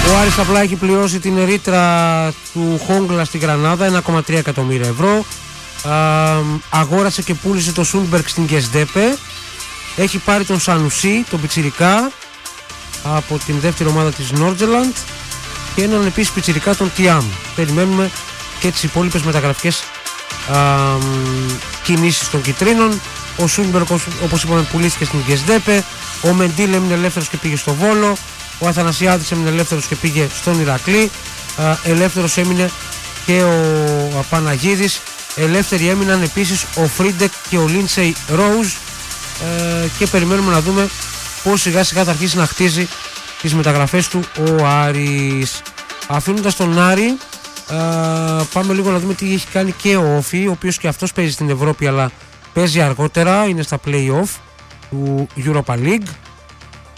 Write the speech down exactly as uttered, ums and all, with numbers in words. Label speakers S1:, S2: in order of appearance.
S1: Ο Άρης απλά έχει πληρώσει την ρήτρα του Χόγκλα στη Γρανάδα, ένα κόμμα τρία εκατομμύρια ευρώ. Α, αγόρασε και πούλησε το Σούντμπεργκ στην Γκεσδέπε. Έχει πάρει τον Σανουσί, τον πιτσιρικά, από την δεύτερη ομάδα της Νόρτζελαντ, και έναν επίσης πιτσιρικά, τον Τιάμ. Περιμένουμε και τις υπόλοιπες μεταγραφικές α, κινήσεις των κιτρίνων. Ο Σούντμπεργκ, όπως είπαμε, πουλήθηκε στην Γκεσδέπε. Ο Μεντίλ έμεινε ελεύθερος και πήγε στο Βόλο. Ο Αθανασιάδης έμεινε ελεύθερος και πήγε στον Ηρακλή. Α, ελεύθερος έμεινε και ο Παναγίδης. Ελεύθεροι έμειναν επίσης ο Φρίντεκ και ο Λίντσεϊ Ρόουζ, ε, και περιμένουμε να δούμε πώς σιγά σιγά θα αρχίσει να χτίζει τις μεταγραφές του ο Άρης. Αφήνοντας τον Άρη, ε, πάμε λίγο να δούμε τι έχει κάνει και ο Όφι, ο οποίος και αυτός παίζει στην Ευρώπη αλλά παίζει αργότερα, είναι στα play-off του Europa League.